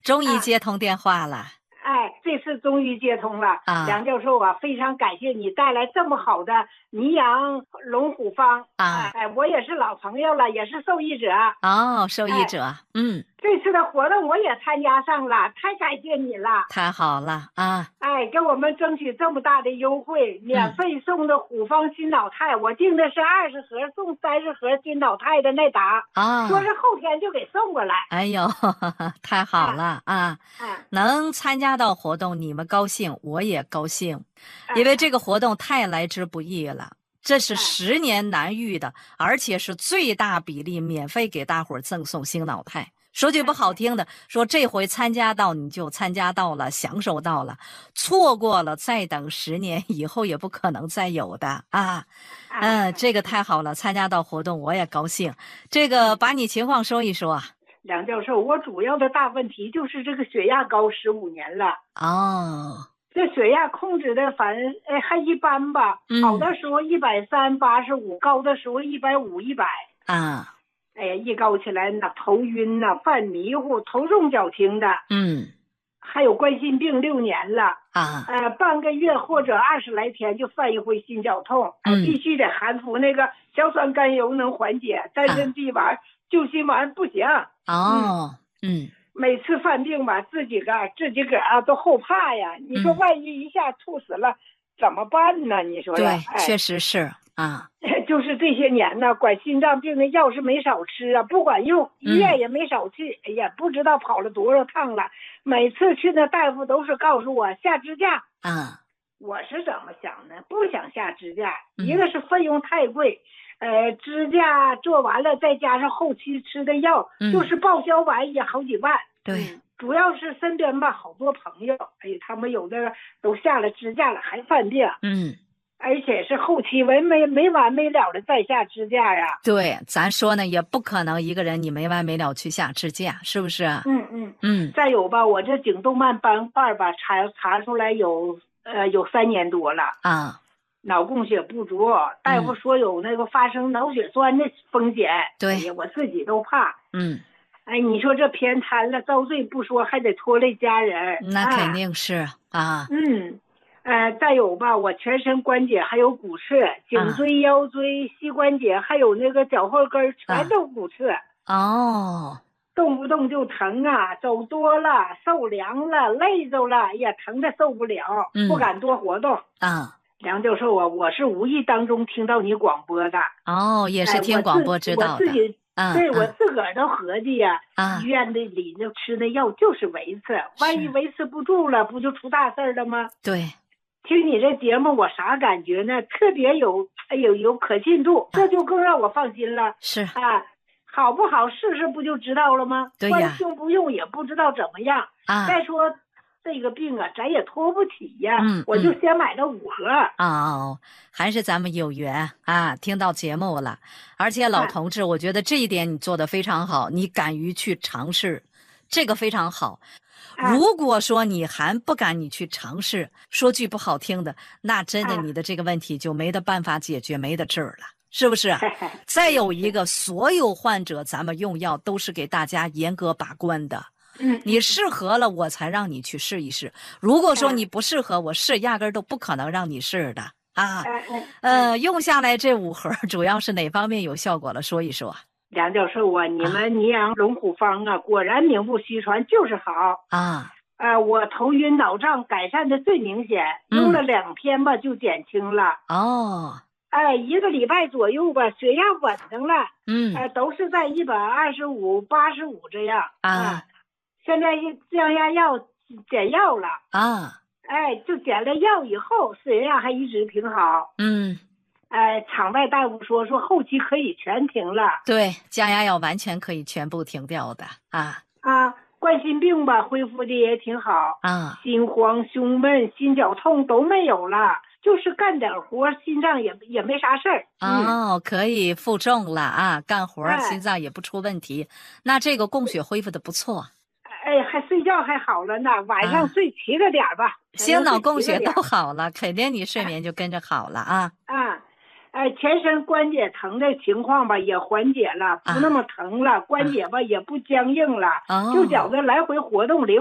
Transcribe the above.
终于接通电话了。 哎，这次终于接通了。梁教授啊，非常感谢你带来这么好的尼阳龙虎方啊！我也是老朋友了，也是受益者。 受益者， 这次的活动我也参加上了，太感谢你了！ 太好了啊！ 给我们争取这么大的优惠，免费送的虎方金脑肽，我订的是20盒送30盒金脑肽的那档说是后天就给送过来。 哎呦，太好了啊！能参加到活动，你们高兴，我也高兴，因为这个活动太来之不易了。这是10年难遇的，而且是最大比例免费给大伙儿赠送星脑肽。说句不好听的，说这回参加到你就参加到了，享受到了，错过了再等10年以后也不可能再有的啊。这个太好了，参加到活动我也高兴。这个把你情况说一说。 梁教授，我主要的大问题就是这个血压高15年了。这血压控制的反正还一般吧，好的时候130/85，高的时候150/100。一高起来那头晕呐，犯迷糊，头重脚轻的。还有冠心病6年了。半个月或者20来天就犯一回心绞痛。必须得含服那个硝酸甘油能缓解，丹参地丸、救心丸不行。每次犯病吧，自己个都后怕呀。你说万一一下吐死了怎么办呢？你说对，确实是就是这些年呢，管心脏病的药是没少吃啊，不管用，医院也没少去。也不知道跑了多少趟了。每次去那大夫都是告诉我下支架。我是怎么想的？不想下支架，一个是费用太贵。支架做完了，再加上后期吃的药，就是报销完也好几万。 对， 主要是身边吧，好多朋友，他们有的都下了支架了，还犯病。而且是后期没完没了的再下支架呀。 对，咱说呢，也不可能一个人你没完没了去下支架，是不是？ 再有吧，我这颈动脉瓣吧，查出来有3年多了。脑供血不足，大夫说有那个发生脑血栓的风险。 对， 我自己都怕。你说这偏瘫了，遭罪不说，还得拖累家人。 那肯定是再有吧，我全身关节还有骨刺，颈椎、腰椎、膝关节，还有那个脚后跟全都骨刺。动不动就疼啊，走多了受凉了，累着了也疼得受不了，不敢多活动。梁教授啊，我是无意当中听到你广播的。 也是听广播知道的。 我自己我自个儿都合计呀，医院的里头吃的药就是维持，万一维持不住了，不就出大事了吗？ 对， 听你这节目我啥感觉呢？特别有可信度，这就更让我放心了。 是好不好试试不就知道了吗？ 对呀， 用不用也不知道怎么样。再说这个病啊，咱也拖不起呀。我就先买了5盒。 还是咱们有缘听到节目了。而且老同志，我觉得这一点你做得非常好，你敢于去尝试，这个非常好。如果说你还不敢你去尝试，说句不好听的，那真的你的这个问题就没得办法解决，没得治了，是不是？再有一个，所有患者咱们用药都是给大家严格把关的。你适合了我才让你去试一试，如果说你不适合，我试压根都不可能让你试的用下来这5盒主要是哪方面有效果了，说一说。 梁教授啊，你们尼阳龙虎方啊，果然名不虚传，就是好我头晕脑胀改善的最明显，用了2天吧就减轻了。1个礼拜左右吧，血压稳定了。都是在125、85这样现在降压药减药了就减了药以后，血压还一直挺好。场外大夫说后期可以全停了。 对，降压药完全可以全部停掉的冠心病吧恢复的也挺好心慌、胸闷、心绞痛都没有了，就是干点活心脏也没啥事儿。 可以负重了干活心脏也不出问题。那这个供血恢复的不错。 还睡觉还好了呢，晚上睡7个点吧。 心脑供血都好了，肯定你睡眠就跟着好了全身关节疼的情况吧也缓解了，不那么疼了，关节吧也不僵硬了，就觉得来回活动灵